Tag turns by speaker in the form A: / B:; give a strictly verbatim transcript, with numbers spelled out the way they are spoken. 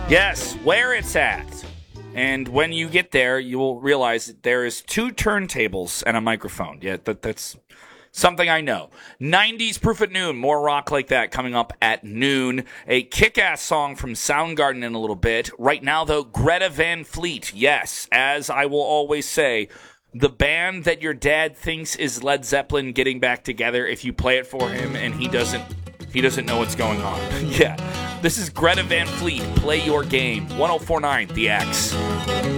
A: Yes, where it's at. And when you get there, you will realize that there is two turntables and a microphone. Yeah, that, that's something I know. nineties Proof at Noon. More rock like that coming up at noon. A kick-ass song from Soundgarden in a little bit. Right now, though, Greta Van Fleet. Yes, as I will always say, the band that your dad thinks is Led Zeppelin getting back together if you play it for him and he doesn't he doesn't know what's going on. Yeah. This is Greta Van Fleet. Play your game. ten forty-nine The X.